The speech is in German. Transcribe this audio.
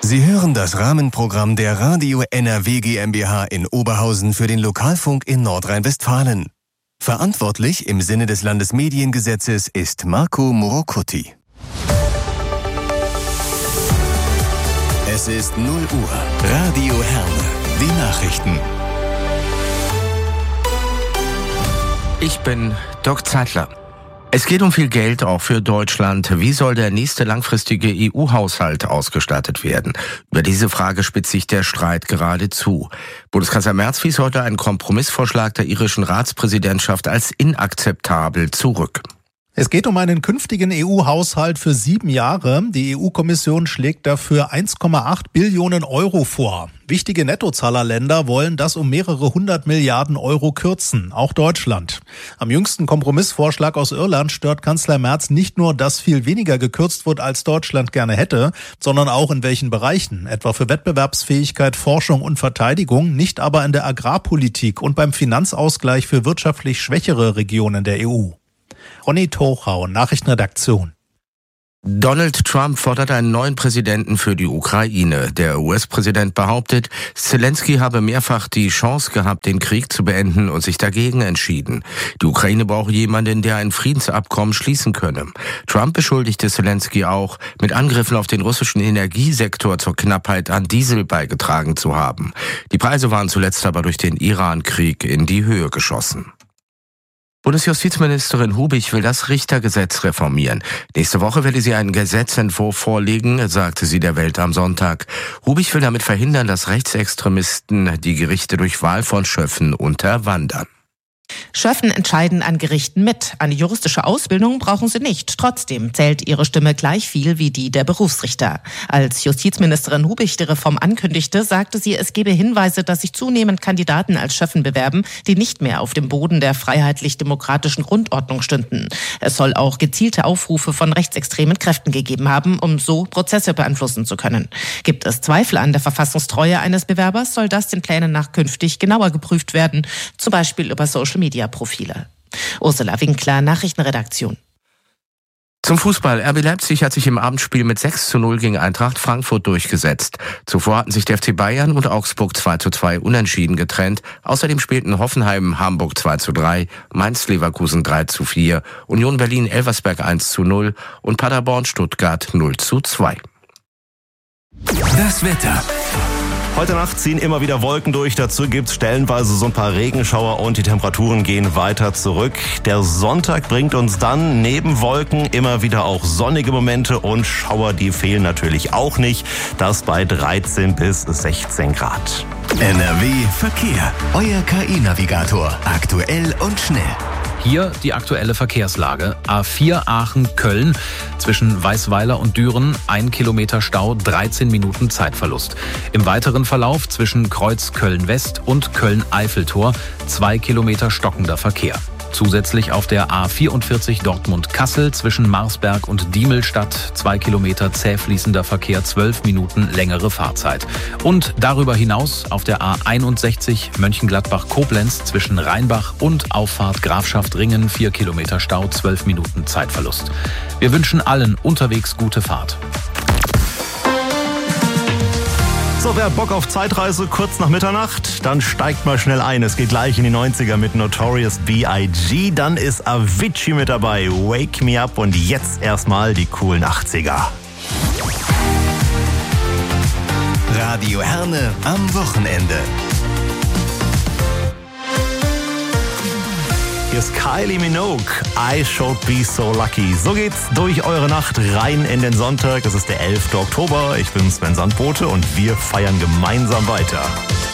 Sie hören das Rahmenprogramm der Radio NRW GmbH in Oberhausen für den Lokalfunk in Nordrhein-Westfalen. Verantwortlich im Sinne des Landesmediengesetzes ist Marco Morocuti. Es ist 0 Uhr. Radio Herne. Die Nachrichten. Ich bin Dirk Zeitler. Es geht um viel Geld, auch für Deutschland. Wie soll der nächste langfristige EU-Haushalt ausgestattet werden? Über diese Frage spitzt sich der Streit geradezu. Bundeskanzler Merz wies heute einen Kompromissvorschlag der irischen Ratspräsidentschaft als inakzeptabel zurück. Es geht um einen künftigen EU-Haushalt für 7 Jahre. Die EU-Kommission schlägt dafür 1,8 Billionen Euro vor. Wichtige Nettozahlerländer wollen das um mehrere 100 Milliarden Euro kürzen, auch Deutschland. Am jüngsten Kompromissvorschlag aus Irland stört Kanzler Merz nicht nur, dass viel weniger gekürzt wird, als Deutschland gerne hätte, sondern auch in welchen Bereichen, etwa für Wettbewerbsfähigkeit, Forschung und Verteidigung, nicht aber in der Agrarpolitik und beim Finanzausgleich für wirtschaftlich schwächere Regionen der EU. Ronny Tochau, Nachrichtenredaktion. Donald Trump fordert einen neuen Präsidenten für die Ukraine. Der US-Präsident behauptet, Zelensky habe mehrfach die Chance gehabt, den Krieg zu beenden und sich dagegen entschieden. Die Ukraine brauche jemanden, der ein Friedensabkommen schließen könne. Trump beschuldigte Zelensky auch, mit Angriffen auf den russischen Energiesektor zur Knappheit an Diesel beigetragen zu haben. Die Preise waren zuletzt aber durch den Iran-Krieg in die Höhe geschossen. Bundesjustizministerin Hubich will das Richtergesetz reformieren. Nächste Woche werde sie einen Gesetzentwurf vorlegen, sagte sie der Welt am Sonntag. Hubich will damit verhindern, dass Rechtsextremisten die Gerichte durch Wahl von Schöffen unterwandern. Schöffen entscheiden an Gerichten mit. Eine juristische Ausbildung brauchen sie nicht. Trotzdem zählt ihre Stimme gleich viel wie die der Berufsrichter. Als Justizministerin Hubich die Reform ankündigte, sagte sie, es gebe Hinweise, dass sich zunehmend Kandidaten als Schöffen bewerben, die nicht mehr auf dem Boden der freiheitlich-demokratischen Grundordnung stünden. Es soll auch gezielte Aufrufe von rechtsextremen Kräften gegeben haben, um so Prozesse beeinflussen zu können. Gibt es Zweifel an der Verfassungstreue eines Bewerbers, soll das den Plänen nach künftig genauer geprüft werden, zum Beispiel über Social-Media-Profile. Ursula Winkler, Nachrichtenredaktion. Zum Fußball. RB Leipzig hat sich im Abendspiel mit 6:0 gegen Eintracht Frankfurt durchgesetzt. Zuvor hatten sich der FC Bayern und Augsburg 2:2 unentschieden getrennt. Außerdem spielten Hoffenheim Hamburg 2:3, Mainz Leverkusen 3:4, Union Berlin Elversberg 1:0 und Paderborn Stuttgart 0:2. Das Wetter. Heute Nacht ziehen immer wieder Wolken durch, dazu gibt's stellenweise so ein paar Regenschauer und die Temperaturen gehen weiter zurück. Der Sonntag bringt uns dann neben Wolken immer wieder auch sonnige Momente und Schauer, die fehlen natürlich auch nicht. Das bei 13 bis 16 Grad. NRW Verkehr. Euer KI-Navigator. Aktuell und schnell. Hier die aktuelle Verkehrslage. A4 Aachen-Köln zwischen Weißweiler und Düren 1 Kilometer Stau, 13 Minuten Zeitverlust. Im weiteren Verlauf zwischen Kreuz Köln-West und Köln-Eiffeltor 2 Kilometer stockender Verkehr. Zusätzlich auf der A44 Dortmund-Kassel zwischen Marsberg und Diemelstadt 2 Kilometer zäh fließender Verkehr, 12 Minuten längere Fahrzeit. Und darüber hinaus auf der A61 Mönchengladbach-Koblenz zwischen Rheinbach und Auffahrt Grafschaft-Ringen 4 Kilometer Stau, 12 Minuten Zeitverlust. Wir wünschen allen unterwegs gute Fahrt. So, wer Bock auf Zeitreise kurz nach Mitternacht, dann steigt mal schnell ein. Es geht gleich in die 90er mit Notorious B.I.G. Dann ist Avicii mit dabei, Wake Me Up und jetzt erstmal die coolen 80er. Radio Herne am Wochenende. Hier ist Kylie Minogue, I Should Be So Lucky. So geht's durch eure Nacht rein in den Sonntag. Es ist der 11. Oktober. Ich bin Sven Sandbote und wir feiern gemeinsam weiter.